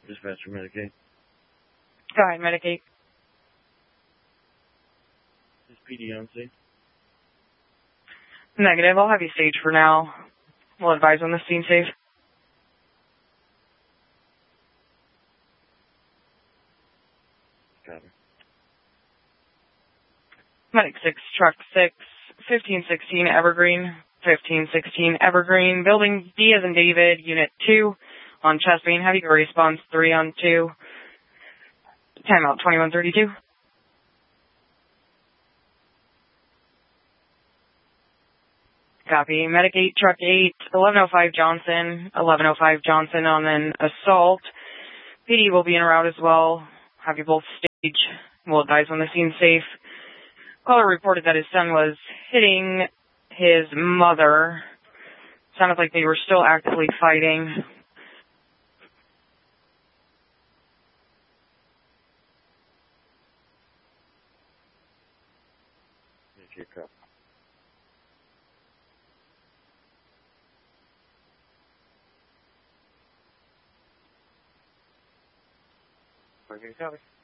Dispatcher Medicaid. Go ahead, Medicaid. Is PD on scene? Negative. I'll have you staged for now. We'll advise on the scene safe. Copy. Medic 6, Truck 6, 1516 Evergreen, 1516 Evergreen, Building D as in David, Unit 2, on chest pain, heavy response 3 on 2, timeout 2132. Copy. Medic 8, Truck 8, 1105 Johnson, 1105 Johnson on an assault. PD will be en route as well. Have you both stage. We'll advise on the scene safe. Caller reported that his son was hitting his mother. Sounded like they were still actively fighting. Make your cup. Okay, copy.